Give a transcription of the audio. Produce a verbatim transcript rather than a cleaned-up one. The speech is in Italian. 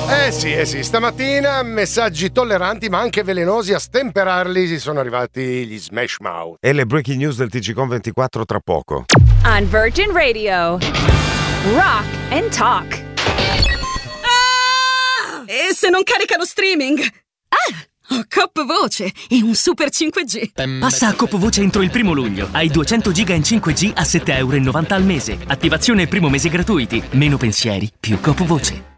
Eh sì, eh sì, stamattina messaggi tolleranti ma anche velenosi, a stemperarli sono arrivati gli Smash Mouth. E le breaking news del T G con ventiquattro tra poco. On Virgin Radio, Rock and Talk. Ah! E se non carica lo streaming? Ah! Ho Coop Voce e un super cinque G. Passa a Coop Voce entro il primo luglio. Hai duecento giga in cinque G a sette virgola novanta euro al mese. Attivazione e primo mese gratuiti. Meno pensieri, più Coop Voce.